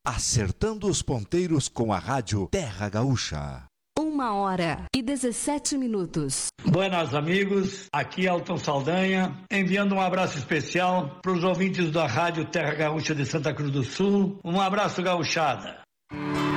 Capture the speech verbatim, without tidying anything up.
Acertando os ponteiros com a Rádio Terra Gaúcha. Uma hora e dezessete minutos. Buenas amigos, aqui é Alton Saldanha, enviando um abraço especial para os ouvintes da Rádio Terra Gaúcha de Santa Cruz do Sul. Um abraço, gauchada.